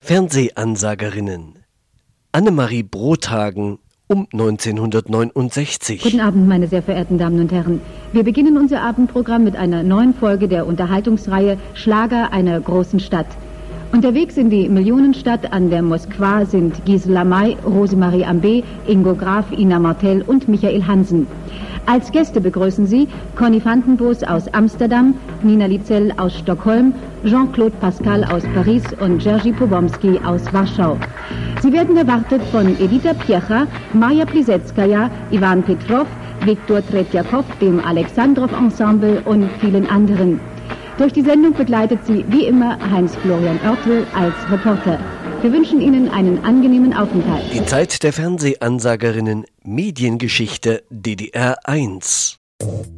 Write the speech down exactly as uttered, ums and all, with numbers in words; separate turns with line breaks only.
Fernsehansagerinnen. Annemarie Brothagen um neunzehnhundertneunundsechzig.
Guten Abend, meine sehr verehrten Damen und Herren. Wir beginnen unser Abendprogramm mit einer neuen Folge der Unterhaltungsreihe Schlager einer großen Stadt. Unterwegs in die Millionenstadt an der Moskwa sind Gisela May, Rosemarie Ambé, Ingo Graf, Ina Martell und Michael Hansen. Als Gäste begrüßen Sie Conny Vandenbos aus Amsterdam, Nina Lietzel aus Stockholm, Jean-Claude Pascal aus Paris und Jerzy Powomski aus Warschau. Sie werden erwartet von Edita Piecha, Maja Plisetskaya, Ivan Petrov, Viktor Tretjakov, dem Alexandrov-Ensemble und vielen anderen. Durch die Sendung begleitet Sie wie immer Heinz-Florian Oertel als Reporter. Wir wünschen Ihnen einen angenehmen Aufenthalt.
Die Zeit der Fernsehansagerinnen, Mediengeschichte D D R eins.